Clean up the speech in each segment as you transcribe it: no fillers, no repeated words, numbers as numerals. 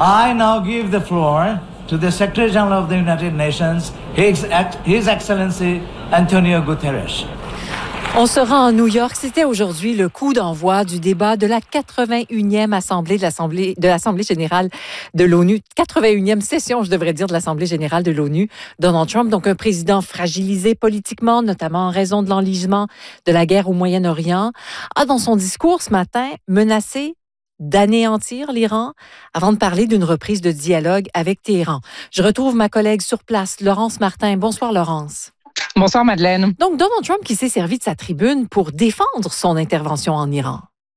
I now give the floor to the Secretary General of the United Nations, His Excellency Antonio Guterres. On se rend à New York. C'était aujourd'hui le coup d'envoi du débat de la 81e Assemblée de l'Assemblée générale de l'ONU. 81e session, je devrais dire, de l'Assemblée générale de l'ONU. Donald Trump, donc un président fragilisé politiquement, notamment en raison de l'enlisement de la guerre au Moyen-Orient, a dans son discours ce matin menacé d'anéantir l'Iran avant de parler d'une reprise de dialogue avec Téhéran. Je retrouve ma collègue sur place, Laurence Martin. Bonsoir, Laurence. Bonsoir, Madeleine. Donc, Donald Trump qui s'est servi de sa tribune pour défendre son intervention en Iran.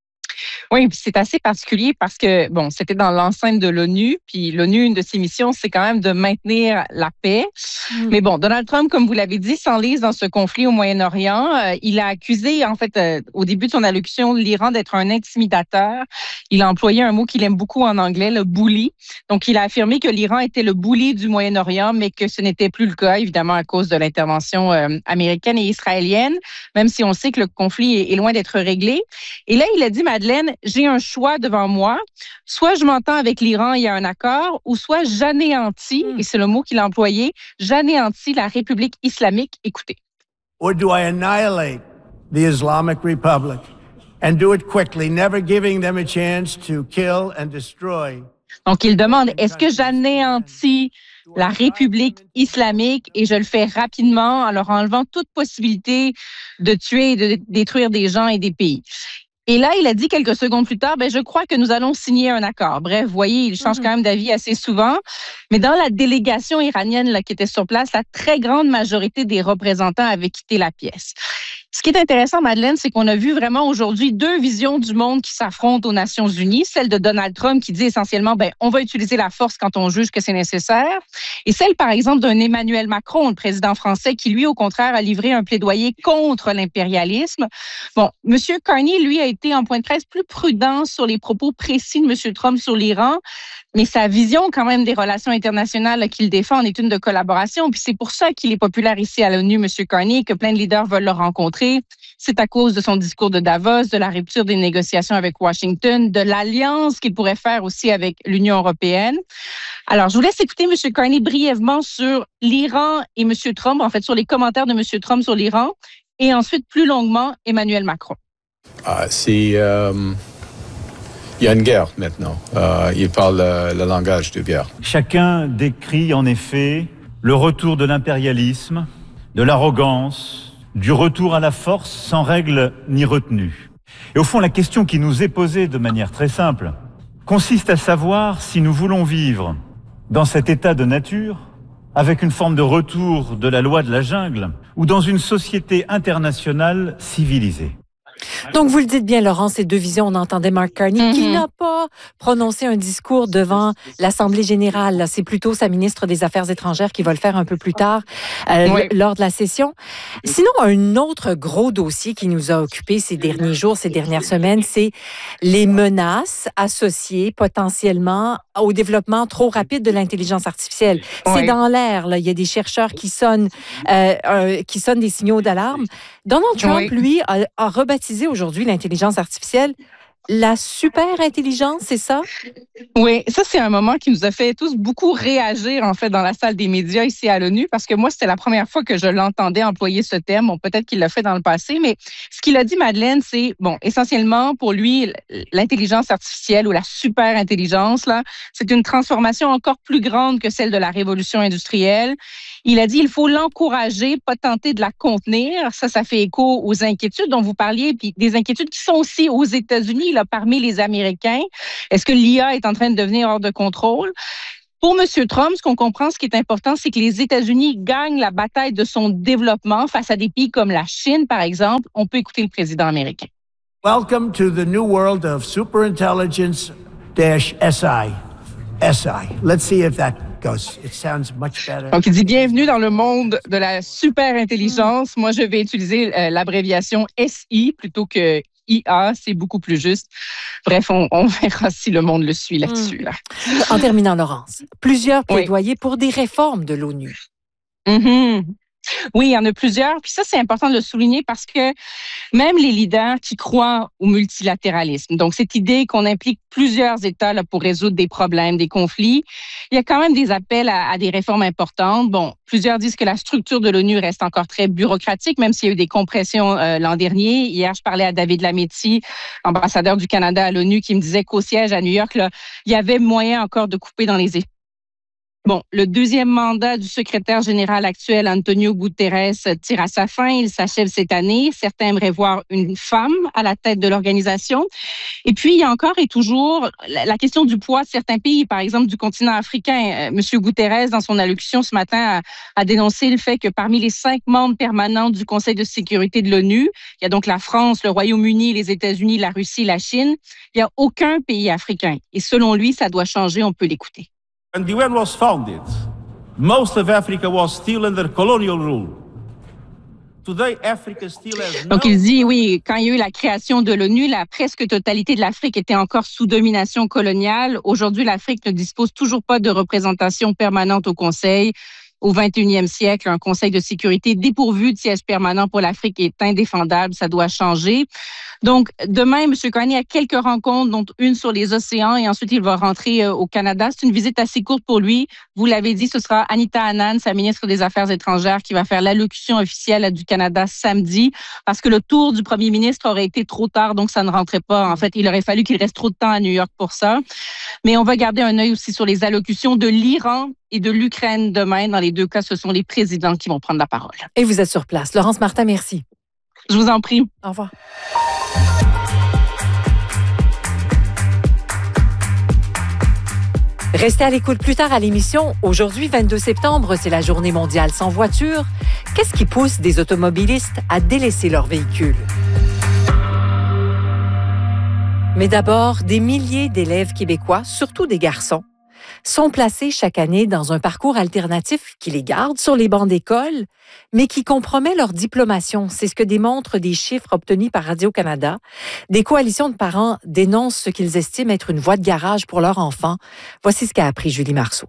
Oui, puis c'est assez particulier parce que, bon, c'était dans l'enceinte de l'ONU, puis l'ONU, une de ses missions, c'est quand même de maintenir la paix. Mais bon, Donald Trump, comme vous l'avez dit, s'enlise dans ce conflit au Moyen-Orient. Il a accusé, en fait, au début de son allocution, l'Iran d'être un intimidateur. Il a employé un mot qu'il aime beaucoup en anglais, le bully. Donc, il a affirmé que l'Iran était le bully du Moyen-Orient, mais que ce n'était plus le cas, évidemment, à cause de l'intervention américaine et israélienne, même si on sait que le conflit est loin d'être réglé. Et là, il a dit, Madeleine, j'ai un choix devant moi. Soit je m'entends avec l'Iran, il y a un accord, ou soit j'anéantis, et c'est le mot qu'il a employé, j'anéantis la République islamique. Écoutez. Or do I annihilate the Islamic Republic and do it quickly, never giving them a chance to kill and destroy? Donc, il demande, est-ce que j'anéantis la République islamique et je le fais rapidement en leur enlevant toute possibilité de tuer et de détruire des gens et des pays? Et là, il a dit quelques secondes plus tard, je crois que nous allons signer un accord. Bref, vous voyez, il change quand même d'avis assez souvent. Mais dans la délégation iranienne là, qui était sur place, la très grande majorité des représentants avaient quitté la pièce. Ce qui est intéressant, Madeleine, c'est qu'on a vu vraiment aujourd'hui deux visions du monde qui s'affrontent aux Nations unies. Celle de Donald Trump qui dit essentiellement, on va utiliser la force quand on juge que c'est nécessaire. Et celle, par exemple, d'un Emmanuel Macron, le président français, qui, lui, au contraire, a livré un plaidoyer contre l'impérialisme. Bon, M. Carney, lui, a été en point de presse plus prudent sur les propos précis de M. Trump sur l'Iran. Mais sa vision, quand même, des relations internationales qu'il défend est une de collaboration. Puis c'est pour ça qu'il est populaire ici à l'ONU, M. Carney, que plein de leaders veulent le rencontrer. C'est à cause de son discours de Davos, de la rupture des négociations avec Washington, de l'alliance qu'il pourrait faire aussi avec l'Union européenne. Alors, je vous laisse écouter M. Carney brièvement sur l'Iran et M. Trump, en fait, sur les commentaires de M. Trump sur l'Iran, et ensuite, plus longuement, Emmanuel Macron. Il y a une guerre maintenant. Il parle le langage de guerre. Chacun décrit en effet le retour de l'impérialisme, de l'arrogance, du retour à la force sans règle ni retenue. Et au fond, la question qui nous est posée de manière très simple consiste à savoir si nous voulons vivre dans cet état de nature, avec une forme de retour de la loi de la jungle, ou dans une société internationale civilisée. Donc, vous le dites bien, Laurent, ces deux visions, on entendait Mark Carney, qui n'a pas prononcé un discours devant l'Assemblée générale. C'est plutôt sa ministre des Affaires étrangères qui va le faire un peu plus tard lors de la session. Sinon, un autre gros dossier qui nous a occupés ces derniers jours, ces dernières semaines, c'est les menaces associées potentiellement au développement trop rapide de l'intelligence artificielle. C'est dans l'air, là. Il y a des chercheurs qui sonnent des signaux d'alarme. Donald Trump, lui, a rebaptisé aujourd'hui l'intelligence artificielle la super intelligence, c'est ça? Oui, ça, c'est un moment qui nous a fait tous beaucoup réagir, en fait, dans la salle des médias ici à l'ONU, parce que moi, c'était la première fois que je l'entendais employer ce terme. Bon, peut-être qu'il l'a fait dans le passé, mais ce qu'il a dit, Madeleine, c'est, essentiellement, pour lui, l'intelligence artificielle ou la super intelligence, là, c'est une transformation encore plus grande que celle de la révolution industrielle. Il a dit, il faut l'encourager, pas tenter de la contenir. Ça fait écho aux inquiétudes dont vous parliez, puis des inquiétudes qui sont aussi aux États-Unis, là, parmi les Américains. Est-ce que l'IA est en train de devenir hors de contrôle? Pour M. Trump, ce qu'on comprend, ce qui est important, c'est que les États-Unis gagnent la bataille de son développement face à des pays comme la Chine, par exemple. On peut écouter le président américain. Welcome to the new world of superintelligence-SI. Let's see if that goes. It sounds much better. Donc, il dit bienvenue dans le monde de la super intelligence. Moi, je vais utiliser l'abréviation SI plutôt que IA, c'est beaucoup plus juste. Bref, on verra si le monde le suit là-dessus. Là. En terminant, Laurence, plusieurs plaidoyers pour des réformes de l'ONU. Oui, il y en a plusieurs. Puis ça, c'est important de le souligner parce que même les leaders qui croient au multilatéralisme, donc cette idée qu'on implique plusieurs États là, pour résoudre des problèmes, des conflits, il y a quand même des appels à des réformes importantes. Bon, plusieurs disent que la structure de l'ONU reste encore très bureaucratique, même s'il y a eu des compressions l'an dernier. Hier, je parlais à David Lametti, ambassadeur du Canada à l'ONU, qui me disait qu'au siège à New York, là, il y avait moyen encore de couper dans les effets. Bon, le deuxième mandat du secrétaire général actuel, Antonio Guterres, tire à sa fin. Il s'achève cette année. Certains aimeraient voir une femme à la tête de l'organisation. Et puis, il y a encore et toujours la question du poids de certains pays, par exemple du continent africain. Monsieur Guterres, dans son allocution ce matin, a dénoncé le fait que parmi les 5 membres permanents du Conseil de sécurité de l'ONU, il y a donc la France, le Royaume-Uni, les États-Unis, la Russie, la Chine. Il n'y a aucun pays africain. Et selon lui, ça doit changer. On peut l'écouter. When the UN was founded, most of Africa was still under colonial rule. Today, Africa still has Donc, il dit, oui, quand il y a eu la création de l'ONU, la presque totalité de l'Afrique était encore sous domination coloniale. Aujourd'hui, l'Afrique ne dispose toujours pas de représentation permanente au Conseil. Au 21e siècle, un Conseil de sécurité dépourvu de siège permanent pour l'Afrique est indéfendable. Ça doit changer. Donc, demain, M. Carney a quelques rencontres, dont une sur les océans, et ensuite, il va rentrer au Canada. C'est une visite assez courte pour lui. Vous l'avez dit, ce sera Anita Anand, sa ministre des Affaires étrangères, qui va faire l'allocution officielle du Canada samedi, parce que le tour du premier ministre aurait été trop tard, donc ça ne rentrait pas. En fait, il aurait fallu qu'il reste trop de temps à New York pour ça. Mais on va garder un œil aussi sur les allocutions de l'Iran et de l'Ukraine demain. Dans les 2 cas, ce sont les présidents qui vont prendre la parole. Et vous êtes sur place. Laurence Martin, merci. Je vous en prie. Au revoir. Restez à l'écoute plus tard à l'émission. Aujourd'hui, 22 septembre, c'est la journée mondiale sans voiture. Qu'est-ce qui pousse des automobilistes à délaisser leur véhicule? Mais d'abord, des milliers d'élèves québécois, surtout des garçons, sont placés chaque année dans un parcours alternatif qui les garde sur les bancs d'école, mais qui compromet leur diplomation. C'est ce que démontrent des chiffres obtenus par Radio-Canada. Des coalitions de parents dénoncent ce qu'ils estiment être une voie de garage pour leurs enfants. Voici ce qu'a appris Julie Marceau.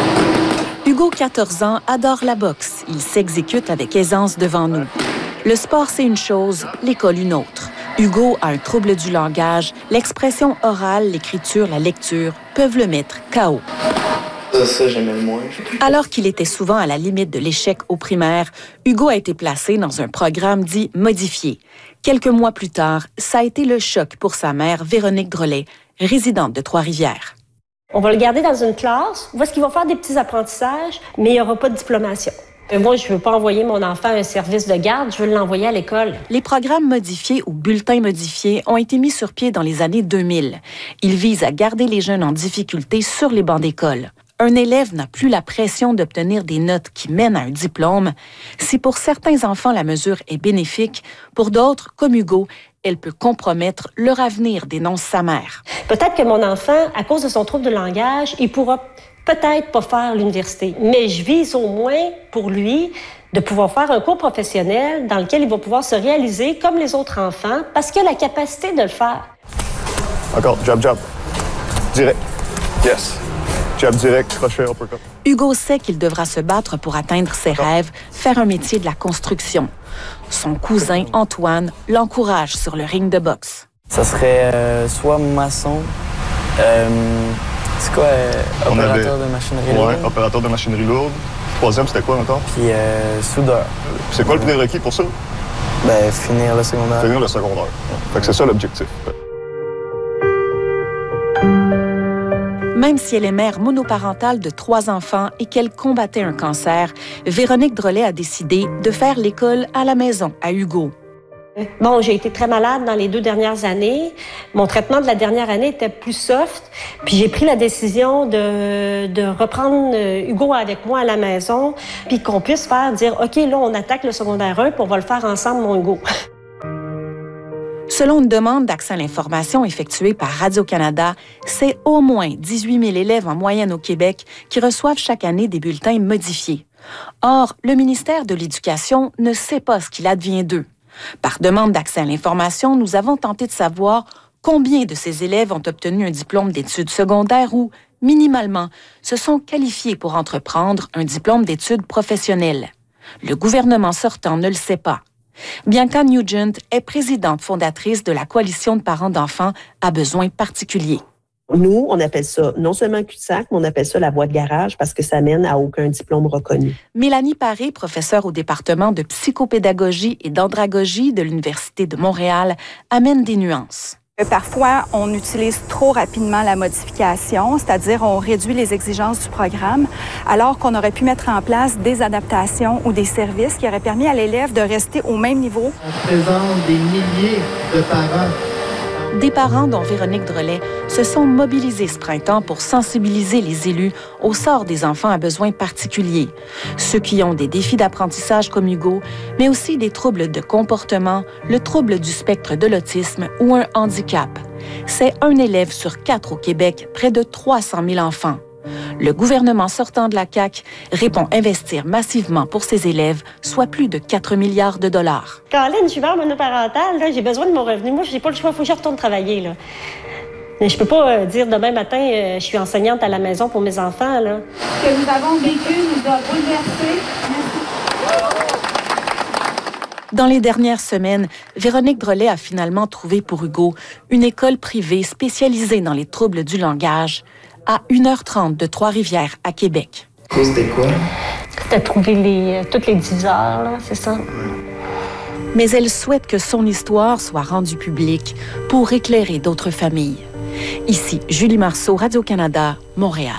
Hugo, 14 ans, adore la boxe. Il s'exécute avec aisance devant nous. Le sport, c'est une chose, l'école, une autre. Hugo a un trouble du langage. L'expression orale, l'écriture, la lecture peuvent le mettre KO. Ça, j'aimais le moins. Alors qu'il était souvent à la limite de l'échec au primaire, Hugo a été placé dans un programme dit modifié. Quelques mois plus tard, ça a été le choc pour sa mère, Véronique Drolet, résidente de Trois-Rivières. On va le garder dans une classe où est-ce qu'il va faire des petits apprentissages, mais il n'y aura pas de diplomation. Moi, je ne veux pas envoyer mon enfant à un service de garde, je veux l'envoyer à l'école. Les programmes modifiés ou bulletins modifiés ont été mis sur pied dans les années 2000. Ils visent à garder les jeunes en difficulté sur les bancs d'école. Un élève n'a plus la pression d'obtenir des notes qui mènent à un diplôme. Si pour certains enfants la mesure est bénéfique, pour d'autres, comme Hugo, elle peut compromettre leur avenir, dénonce sa mère. Peut-être que mon enfant, à cause de son trouble de langage, il pourra peut-être pas faire l'université. Mais je vise au moins pour lui de pouvoir faire un cours professionnel dans lequel il va pouvoir se réaliser comme les autres enfants parce qu'il a la capacité de le faire. Encore, jab, jab. Direct. Yes. Jab direct, crochet, uppercut. Hugo sait qu'il devra se battre pour atteindre ses rêves, faire un métier de la construction. Son cousin, Antoine, l'encourage sur le ring de boxe. Ça serait soit maçon, c'est quoi, opérateur de machinerie lourde? Oui, opérateur de machinerie lourde. 3e, c'était quoi encore? Puis soudeur. C'est quoi le prérequis pour ça? Ben, finir le secondaire. Finir le secondaire. Fait que c'est ça l'objectif. Même si elle est mère monoparentale de 3 enfants et qu'elle combattait un cancer, Véronique Drolet a décidé de faire l'école à la maison, à Hugo. Bon, j'ai été très malade dans les 2 dernières années. Mon traitement de la dernière année était plus soft. Puis j'ai pris la décision de reprendre Hugo avec moi à la maison, puis qu'on puisse dire, OK, là, on attaque le secondaire 1, puis on va le faire ensemble, mon Hugo. Selon une demande d'accès à l'information effectuée par Radio-Canada, c'est au moins 18 000 élèves en moyenne au Québec qui reçoivent chaque année des bulletins modifiés. Or, le ministère de l'Éducation ne sait pas ce qu'il advient d'eux. Par demande d'accès à l'information, nous avons tenté de savoir combien de ces élèves ont obtenu un diplôme d'études secondaires ou, minimalement, se sont qualifiés pour entreprendre un diplôme d'études professionnelles. Le gouvernement sortant ne le sait pas. Bianca Nugent est présidente fondatrice de la Coalition de parents d'enfants à besoins particuliers. Nous, on appelle ça non seulement cul-de-sac, mais on appelle ça la voie de garage parce que ça mène à aucun diplôme reconnu. Mélanie Paré, professeure au département de psychopédagogie et d'andragogie de l'Université de Montréal, amène des nuances. Parfois, on utilise trop rapidement la modification, c'est-à-dire on réduit les exigences du programme, alors qu'on aurait pu mettre en place des adaptations ou des services qui auraient permis à l'élève de rester au même niveau. On présente des milliers de parents. Des parents, dont Véronique Drolet, se sont mobilisés ce printemps pour sensibiliser les élus au sort des enfants à besoins particuliers. Ceux qui ont des défis d'apprentissage comme Hugo, mais aussi des troubles de comportement, le trouble du spectre de l'autisme ou un handicap. C'est un élève sur 4 au Québec, près de 300 000 enfants. Le gouvernement sortant de la CAQ répond investir massivement pour ses élèves, soit plus de 4 milliards de dollars. Caroline, je suis mère monoparentale, là, j'ai besoin de mon revenu. Moi, j'ai pas le choix, il faut que je retourne travailler. Là. Mais je peux pas dire demain matin, je suis enseignante à la maison pour mes enfants. Là. Ce que nous avons vécu nous a bouleversés. Dans les dernières semaines, Véronique Drolet a finalement trouvé pour Hugo une école privée spécialisée dans les troubles du langage, à 1h30 de Trois-Rivières, à Québec. C'était quoi? C'était trouver toutes les 10 heures, là, c'est ça. Mais elle souhaite que son histoire soit rendue publique pour éclairer d'autres familles. Ici, Julie Marceau, Radio-Canada, Montréal.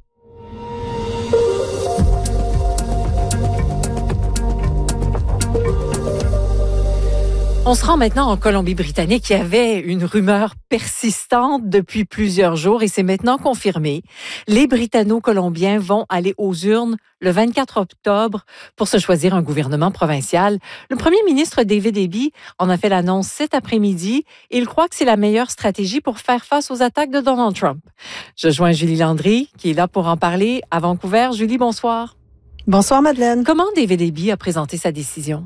On se rend maintenant en Colombie-Britannique. Il y avait une rumeur persistante depuis plusieurs jours et c'est maintenant confirmé. Les Britanno-Colombiens vont aller aux urnes le 24 octobre pour se choisir un gouvernement provincial. Le premier ministre David Eby en a fait l'annonce cet après-midi et il croit que c'est la meilleure stratégie pour faire face aux attaques de Donald Trump. Je joins Julie Landry qui est là pour en parler à Vancouver. Julie, bonsoir. Bonsoir, Madeleine. Comment David Eby a présenté sa décision?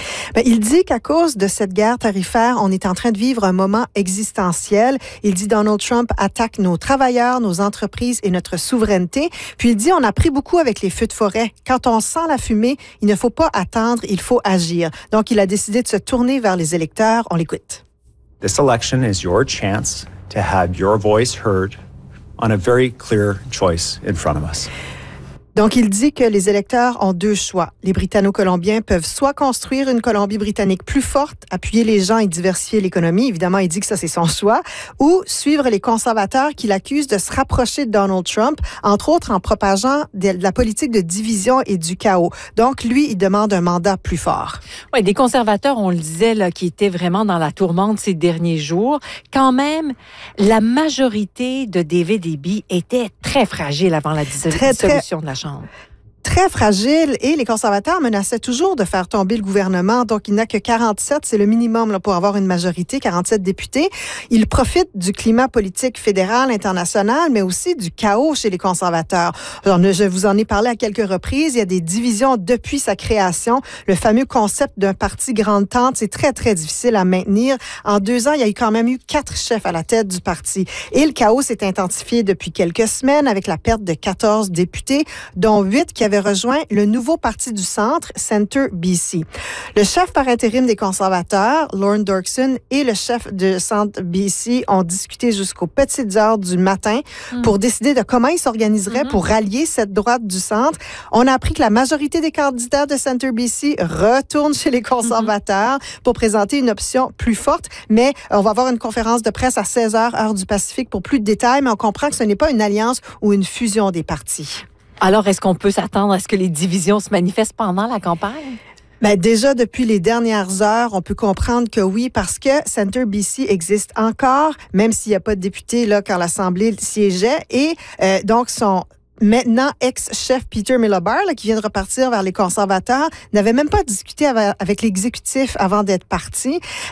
Il dit qu'à cause de cette guerre tarifaire, on est en train de vivre un moment existentiel. Il dit Donald Trump attaque nos travailleurs, nos entreprises et notre souveraineté. Puis il dit on a appris beaucoup avec les feux de forêt. Quand on sent la fumée, il ne faut pas attendre, il faut agir. Donc il a décidé de se tourner vers les électeurs. On l'écoute. This election is your chance to have your voice heard on a very clear choice in front of us. Donc, il dit que les électeurs ont deux choix. Les Britanno-Colombiens peuvent soit construire une Colombie-Britannique plus forte, appuyer les gens et diversifier l'économie. Évidemment, il dit que ça, c'est son choix. Ou suivre les conservateurs qui l'accusent de se rapprocher de Donald Trump, entre autres en propageant de la politique de division et du chaos. Donc, lui, il demande un mandat plus fort. Oui, des conservateurs, on le disait, là, qui étaient vraiment dans la tourmente ces derniers jours. Quand même, la majorité de David Eby était très fragile avant la dissolution de la Chambre. Très fragile et les conservateurs menaçaient toujours de faire tomber le gouvernement. Donc, il n'a que 47, c'est le minimum là, pour avoir une majorité, 47 députés. Il profite du climat politique fédéral, international, mais aussi du chaos chez les conservateurs. Alors, je vous en ai parlé à quelques reprises. Il y a des divisions depuis sa création. Le fameux concept d'un parti grande-tante, c'est très, très difficile à maintenir. En 2 ans, il y a quand même eu 4 chefs à la tête du parti. Et le chaos s'est intensifié depuis quelques semaines avec la perte de 14 députés, dont 8 qui avaient rejoint le nouveau parti du centre, Centre BC. Le chef par intérim des conservateurs, Lorne Dorkson, et le chef de Centre BC ont discuté jusqu'aux petites heures du matin pour décider de comment ils s'organiseraient pour rallier cette droite du centre. On a appris que la majorité des candidats de Centre BC retournent chez les conservateurs pour présenter une option plus forte, mais on va avoir une conférence de presse à 16h, heure du Pacifique, pour plus de détails, mais on comprend que ce n'est pas une alliance ou une fusion des partis. Alors, est-ce qu'on peut s'attendre à ce que les divisions se manifestent pendant la campagne? Déjà, depuis les dernières heures, on peut comprendre que oui, parce que Centre BC existe encore, même s'il n'y a pas de députés là, quand l'Assemblée siégeait. Et donc, son maintenant ex-chef Peter Milobar, là, qui vient de repartir vers les conservateurs, n'avait même pas discuté avec l'exécutif avant d'être parti.